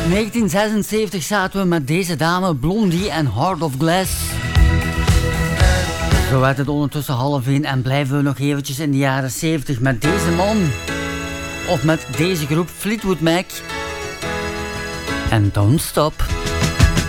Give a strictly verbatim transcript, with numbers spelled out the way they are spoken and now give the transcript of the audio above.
negentien zesenzeventig zaten we met deze dame, Blondie en Heart of Glass. Zo werd het ondertussen half één en blijven we nog eventjes in de jaren zeventig met deze man. Of met deze groep Fleetwood Mac. En Don't Stop.